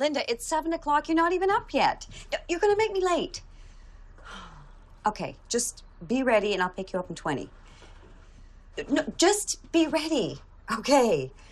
Linda, it's 7 o'clock. You're not even up yet. You're going to make me late. Okay, just be ready and I'll pick you up in 20. No, just be ready. Okay.